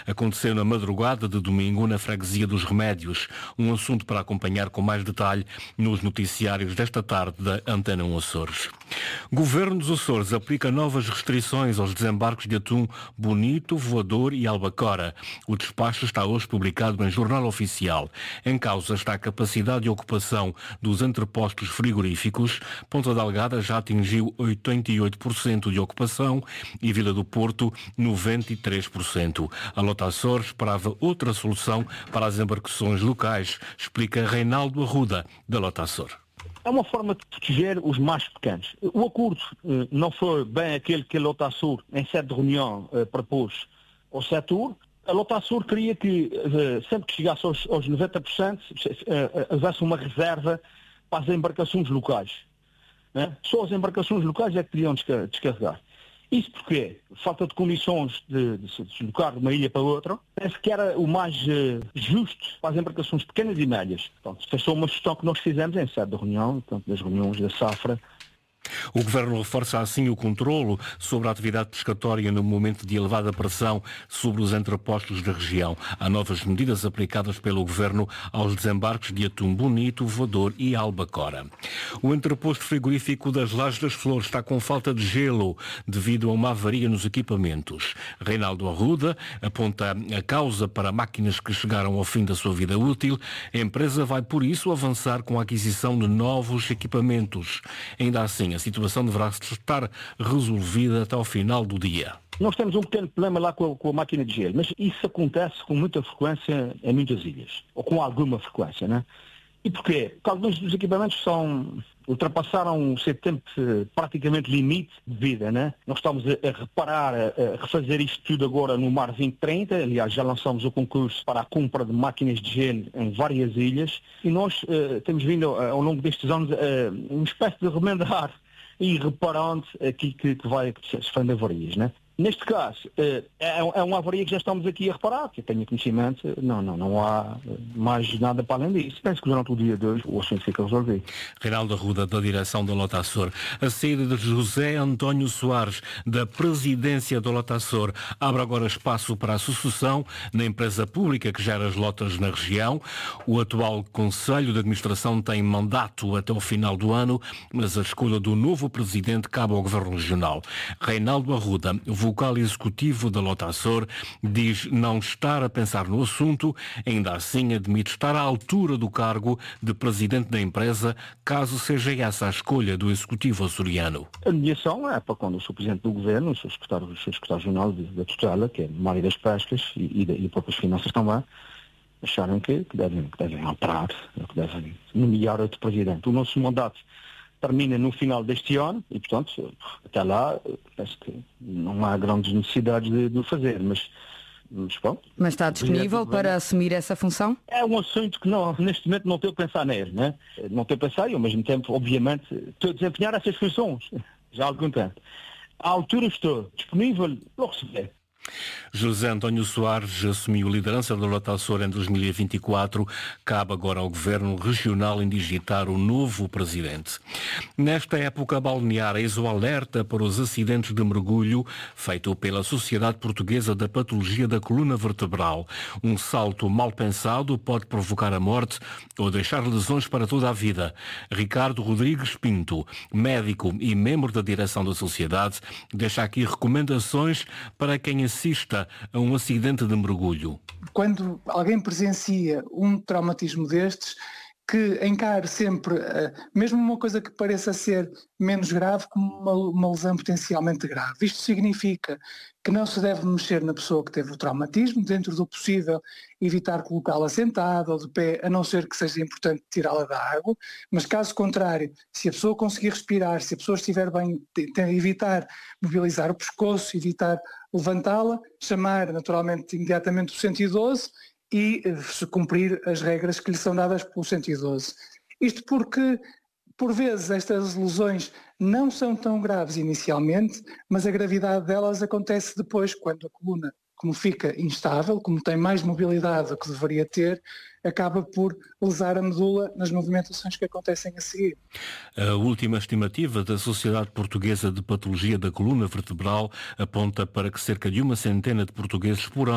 aconteceu na madrugada de domingo na freguesia dos Remédios. Um assunto para acompanhar com mais detalhe nos noticiários desta tarde da Antena 1 Açores. Governo dos Açores aplica novas restrições aos desembarques de atum Bonito, Voador e Albacora. O despacho está hoje publicado em Jornal Oficial. Em causa está a capacidade de ocupação dos entrepostos frigoríficos. Ponta Delgada já atingiu 88% de ocupação e Vila do Porto 93%. A Lota Açores esperava outra solução para as embarcações locais, explica Reinaldo Arruda, da Lota Açores. É uma forma de proteger os mais pequenos. O acordo não foi bem aquele que a Lota Açores, em sede de reunião, propôs ao setor. A Lota Açores queria que, sempre que chegasse aos 90%, houvesse uma reserva para as embarcações locais. Né? Só as embarcações locais é que podiam descarregar. Isso porque falta de condições de se deslocar de uma ilha para outra. Penso que era o mais justo para as embarcações pequenas e médias. Portanto, foi só uma gestão que nós fizemos em sede de reunião, portanto, das reuniões da Safra. O Governo reforça assim o controlo sobre a atividade pescatória no momento de elevada pressão sobre os entrepostos da região. Há novas medidas aplicadas pelo Governo aos desembarques de atum Bonito, Voador e Albacora. O entreposto frigorífico das Lajes das Flores está com falta de gelo devido a uma avaria nos equipamentos. Reinaldo Arruda aponta a causa para máquinas que chegaram ao fim da sua vida útil. A empresa vai, por isso, avançar com a aquisição de novos equipamentos. Ainda assim, a situação deverá estar resolvida até ao final do dia. Nós temos um pequeno problema lá com a máquina de gelo, mas isso acontece com muita frequência em muitas ilhas, ou com alguma frequência, né? E porquê? Porque alguns dos equipamentos ultrapassaram o seu tempo praticamente limite de vida, né? Nós estamos a reparar, a refazer isto tudo agora no Mar 2030, aliás já lançamos o concurso para a compra de máquinas de gelo em várias ilhas e nós temos vindo ao longo destes anos uma espécie de remendar e reparando aquilo que vai sofrendo avarias, né? Neste caso, é uma avaria que já estamos aqui a reparar, que eu tenho conhecimento, não há mais nada para além disso. Penso que durante o dia de hoje o assunto fica resolvido. Reinaldo Arruda, da direção da Lota Açores. A saída de José António Soares, da presidência da Lota Açores, abre agora espaço para a sucessão na empresa pública que gera as lotas na região. O atual Conselho de Administração tem mandato até o final do ano, mas a escolha do novo presidente cabe ao Governo Regional. Reinaldo Arruda, vocal executivo da Lota Açores, diz não estar a pensar no assunto, ainda assim admite estar à altura do cargo de presidente da empresa, caso seja essa a escolha do executivo açoriano. A mediação é para quando o Sr. Presidente do Governo, o Sr. Secretário-Geral da Tutela, que é a área das pescas e próprias finanças também, acharam que devem alterar, que devem nomear outro presidente. O nosso mandato termina no final deste ano e, portanto, até lá, penso que não há grandes necessidades de fazer, mas pronto. Mas está disponível para assumir essa função? É um assunto que neste momento não estou a pensar nele, né? Não estou a pensar e, ao mesmo tempo, obviamente, estou a desempenhar essas funções já há algum tempo. À altura estou disponível para receber. José António Soares assumiu a liderança da Lota Açores em 2024. Cabe agora ao Governo Regional indigitar o novo presidente. Nesta época balnear, eis o alerta para os acidentes de mergulho feito pela Sociedade Portuguesa da Patologia da Coluna Vertebral. Um salto mal pensado pode provocar a morte ou deixar lesões para toda a vida. Ricardo Rodrigues Pinto, médico e membro da direção da Sociedade, deixa aqui recomendações para quem assista a um acidente de mergulho. Quando alguém presencia um traumatismo destes, que encare sempre, mesmo uma coisa que pareça ser menos grave, como uma lesão potencialmente grave. Isto significa que não se deve mexer na pessoa que teve o traumatismo, dentro do possível evitar colocá-la sentada ou de pé, a não ser que seja importante tirá-la da água, mas caso contrário, se a pessoa conseguir respirar, se a pessoa estiver bem, evitar mobilizar o pescoço, evitar levantá-la, chamar naturalmente imediatamente o 112 e se cumprir as regras que lhe são dadas pelo 112. Isto porque, por vezes, estas lesões não são tão graves inicialmente, mas a gravidade delas acontece depois, quando a coluna, como fica instável, como tem mais mobilidade do que deveria ter, acaba por lesar a medula nas movimentações que acontecem a seguir. A última estimativa da Sociedade Portuguesa de Patologia da Coluna Vertebral aponta para que cerca de 100 de portugueses por ano